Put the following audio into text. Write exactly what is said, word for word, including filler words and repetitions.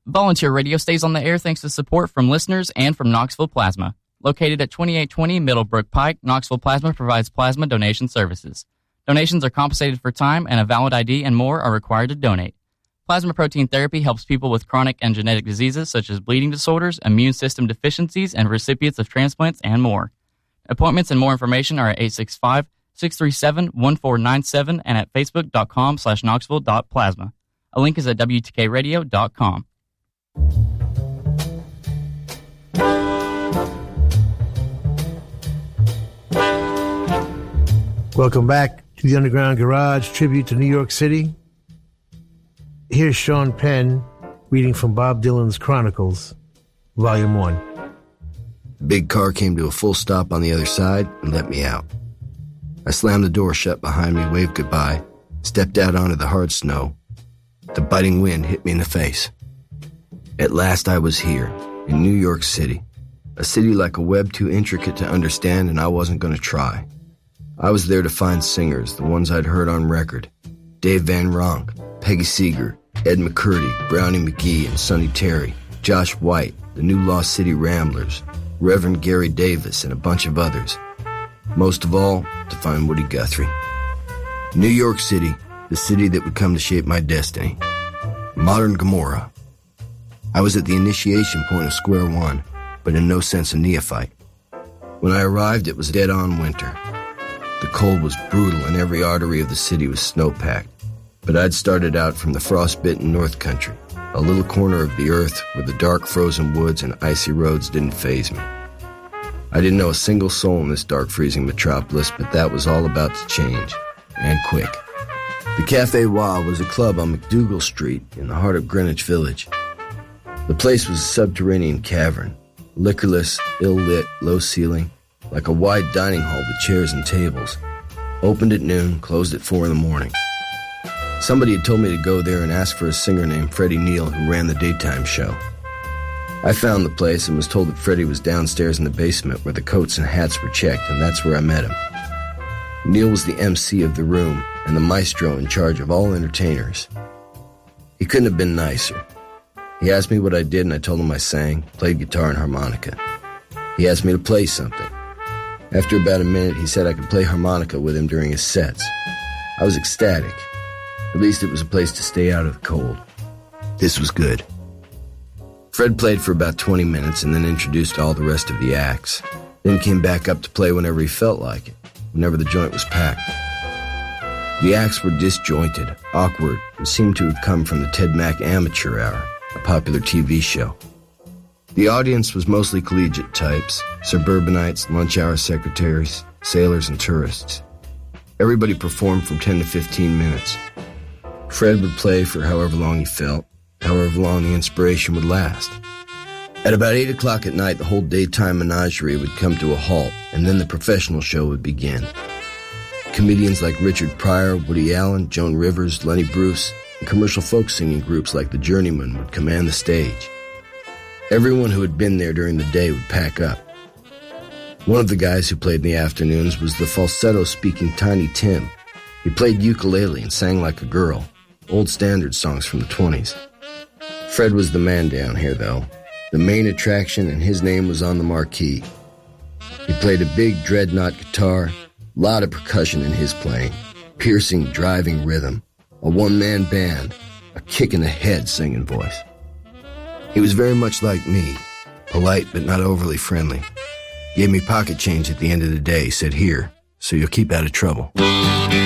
Volunteer Radio stays on the air thanks to support from listeners and from Knoxville Plasma. Located at twenty-eight twenty Middlebrook Pike, Knoxville Plasma provides plasma donation services. Donations are compensated for time, and a valid I D and more are required to donate. Plasma protein therapy helps people with chronic and genetic diseases such as bleeding disorders, immune system deficiencies, and recipients of transplants and more. Appointments and more information are at eight six five, six three seven, one four nine seven and at facebook.com slash knoxville.plasma. A link is at W T K radio dot com. Welcome back to the Underground Garage tribute to New York City. Here's Sean Penn reading from Bob Dylan's Chronicles, Volume one. The big car came to a full stop on the other side and let me out. I slammed the door shut behind me, waved goodbye, stepped out onto the hard snow. The biting wind hit me in the face. At last I was here, in New York City, a city like a web too intricate to understand, and I wasn't going to try. I was there to find singers, the ones I'd heard on record. Dave Van Ronk, Peggy Seeger, Ed McCurdy, Brownie McGee, and Sonny Terry, Josh White, the new Lost City Ramblers, Reverend Gary Davis, and a bunch of others. Most of all, to find Woody Guthrie. New York City, the city that would come to shape my destiny. Modern Gomorrah. I was at the initiation point of square one, but in no sense a neophyte. When I arrived, it was dead-on winter. The cold was brutal and every artery of the city was snow-packed. But I'd started out from the frostbitten North Country, a little corner of the earth where the dark frozen woods and icy roads didn't faze me. I didn't know a single soul in this dark freezing metropolis, but that was all about to change, and quick. The Café Wa was a club on McDougal Street in the heart of Greenwich Village. The place was a subterranean cavern, liquorless, ill-lit, low-ceiling, like a wide dining hall with chairs and tables. Opened at noon, closed at four in the morning. Somebody had told me to go there and ask for a singer named Freddie Neal who ran the daytime show. I found the place and was told that Freddie was downstairs in the basement where the coats and hats were checked, and that's where I met him. Neal was the M C of the room and the maestro in charge of all entertainers. He couldn't have been nicer. He asked me what I did, and I told him I sang, played guitar and harmonica. He asked me to play something. After about a minute, he said I could play harmonica with him during his sets. I was ecstatic. At least it was a place to stay out of the cold. This was good. Fred played for about twenty minutes and then introduced all the rest of the acts. Then came back up to play whenever he felt like it, whenever the joint was packed. The acts were disjointed, awkward, and seemed to have come from the Ted Mack Amateur Hour, a popular T V show. The audience was mostly collegiate types, suburbanites, lunch hour secretaries, sailors, and tourists. Everybody performed from ten to fifteen minutes. Fred would play for however long he felt, however long the inspiration would last. At about eight o'clock at night, the whole daytime menagerie would come to a halt, and then the professional show would begin. Comedians like Richard Pryor, Woody Allen, Joan Rivers, Lenny Bruce, and commercial folk singing groups like the Journeymen would command the stage. Everyone who had been there during the day would pack up. One of the guys who played in the afternoons was the falsetto-speaking Tiny Tim. He played ukulele and sang like a girl, old standard songs from the twenties. Fred was the man down here, though, the main attraction, and his name was on the marquee. He played a big dreadnought guitar, a lot of percussion in his playing, piercing, driving rhythm, a one-man band, a kick-in-the-head singing voice. He was very much like me, polite but not overly friendly. Gave me pocket change at the end of the day, said, "Here, so you'll keep out of trouble."